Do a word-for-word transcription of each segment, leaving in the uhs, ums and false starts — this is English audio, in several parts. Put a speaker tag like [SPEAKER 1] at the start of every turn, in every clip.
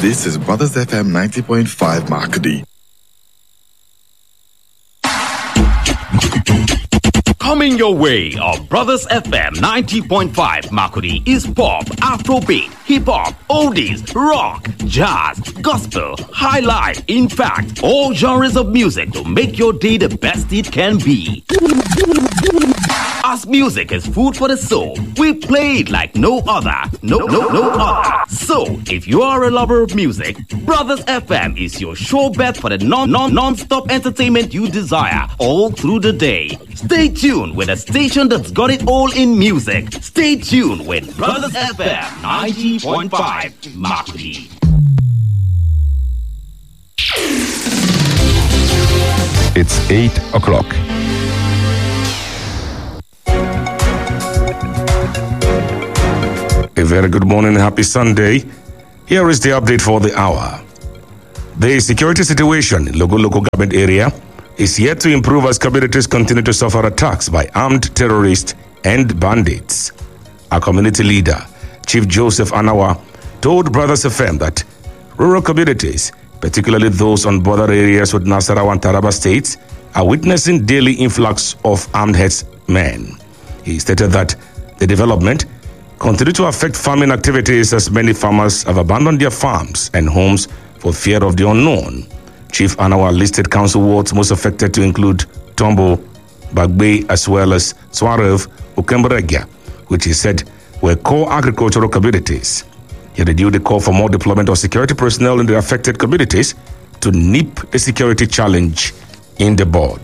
[SPEAKER 1] This is Brothers F M ninety point five Makudi.
[SPEAKER 2] Coming your way on Brothers F M ninety point five Makudi is pop, afrobeat, hip-hop, oldies, rock, jazz, gospel, high life. In fact, all genres of music to make your day the best it can be. As music is food for the soul, we play it like no other, no, no, no other. So, if you are a lover of music, Brothers F M is your sure bet for the non, non, non-stop entertainment you desire all through the day. Stay tuned with a station that's got it all in music. Stay tuned with Brothers F M ninety point five Makudi.
[SPEAKER 3] It's eight o'clock. A very good morning, happy Sunday. Here is the update for the hour. The security situation in local local government area is yet to improve as communities continue to suffer attacks by armed terrorists and bandits. Our community leader, Chief Joseph Anawa, told Brothers F M that rural communities, particularly those on border areas with Nasarawa and Taraba states, are witnessing daily influx of armed herdsmen. He stated that the development continue to affect farming activities as many farmers have abandoned their farms and homes for fear of the unknown. Chief Anawa listed council wards most affected to include Tombo, Bagbe, as well as Swarev, Ukemberegia, which he said were core agricultural communities. He renewed the call for more deployment of security personnel in the affected communities to nip the security challenge in the bud.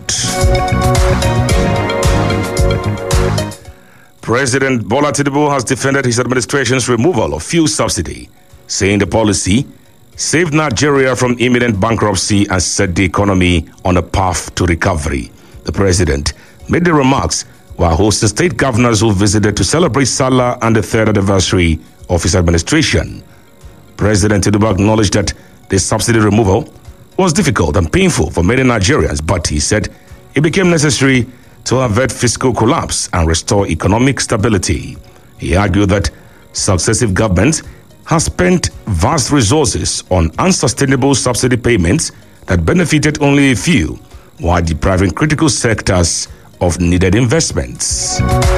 [SPEAKER 3] President Bola Tinubu has defended his administration's removal of fuel subsidy, saying the policy saved Nigeria from imminent bankruptcy and set the economy on a path to recovery. The president made the remarks while hosting state governors who visited to celebrate Salah and the third anniversary of his administration. President Tinubu acknowledged that the subsidy removal was difficult and painful for many Nigerians, but he said it became necessary to avert fiscal collapse and restore economic stability. He argued that successive governments have spent vast resources on unsustainable subsidy payments that benefited only a few, while depriving critical sectors of needed investments.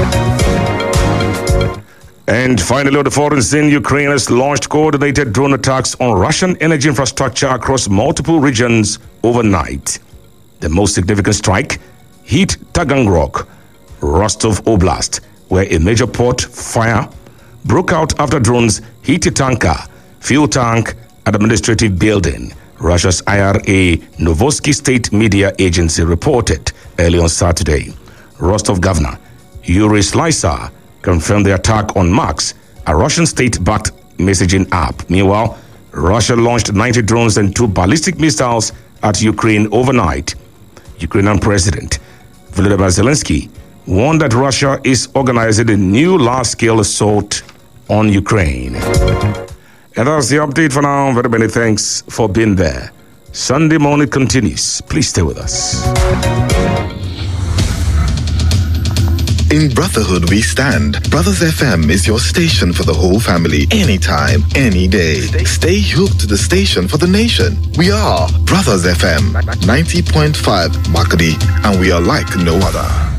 [SPEAKER 3] And finally, on the foreign scene, Ukraine has launched coordinated drone attacks on Russian energy infrastructure across multiple regions overnight. The most significant strike hit Taganrog, Rostov Oblast, where a major port fire broke out after drones hit a tanker, fuel tank, and administrative building. Russia's I R A Novosti State Media Agency reported early on Saturday. Rostov Governor Yuri Slysa confirmed the attack on Max, a Russian state-backed messaging app. Meanwhile, Russia launched ninety drones and two ballistic missiles at Ukraine overnight. Ukrainian President Volodymyr Zelensky warned that Russia is organizing a new large-scale assault on Ukraine. And that's the update for now. Very many thanks for being there. Sunday morning continues. Please stay with us.
[SPEAKER 1] In brotherhood we stand. Brothers F M is your station for the whole family. Anytime, any day. Stay hooked to the station for the nation. We are Brothers F M ninety point five Makudi, and we are like no other.